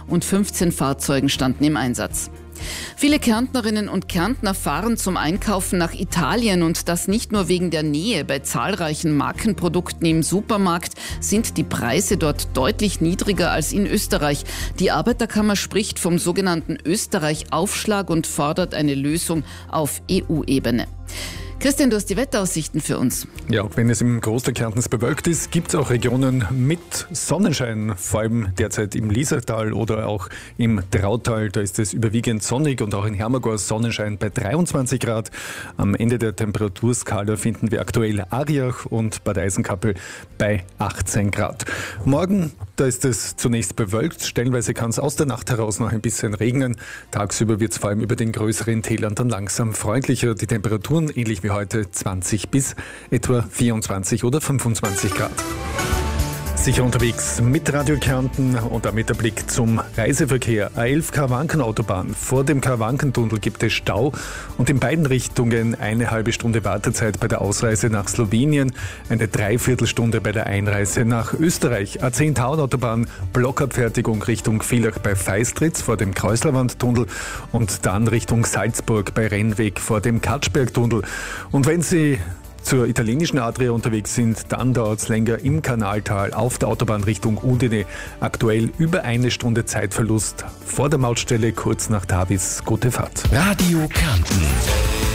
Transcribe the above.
und 15 Fahrzeugen standen im Einsatz. Viele Kärntnerinnen und Kärntner fahren zum Einkaufen nach Italien und das nicht nur wegen der Nähe. Bei zahlreichen Markenprodukten im Supermarkt sind die Preise dort deutlich niedriger als in Österreich. Die Arbeiterkammer spricht vom sogenannten Österreich-Aufschlag und fordert eine Lösung auf EU-Ebene. Christian, du hast die Wetteraussichten für uns. Ja, auch wenn es im Großteil Kärntens bewölkt ist, gibt es auch Regionen mit Sonnenschein, vor allem derzeit im Liesertal oder auch im Trautal. Da ist es überwiegend sonnig und auch in Hermagor Sonnenschein bei 23 Grad. Am Ende der Temperaturskala finden wir aktuell Ariach und Bad Eisenkappel bei 18 Grad. Morgen, da ist es zunächst bewölkt. Stellenweise kann es aus der Nacht heraus noch ein bisschen regnen. Tagsüber wird es vor allem über den größeren Tälern dann langsam freundlicher. Die Temperaturen ähnlich wie heute 20 bis etwa 24 oder 25 Grad. Sicher unterwegs mit Radio Kärnten und damit der Blick zum Reiseverkehr. A11 Karawanken-Autobahn. Vor dem Karawankentunnel gibt es Stau und in beiden Richtungen eine halbe Stunde Wartezeit bei der Ausreise nach Slowenien, eine Dreiviertelstunde bei der Einreise nach Österreich. A10 Tauern-Autobahn, Blockabfertigung Richtung Villach bei Feistritz vor dem Kreuzlerwandtunnel und dann Richtung Salzburg bei Rennweg vor dem Katschbergtunnel. Und wenn Sie zur italienischen Adria unterwegs sind, dann dauert es länger im Kanaltal auf der Autobahn Richtung Udine. Aktuell über eine Stunde Zeitverlust vor der Mautstelle kurz nach Tavis. Gute Fahrt. Radio Kärnten.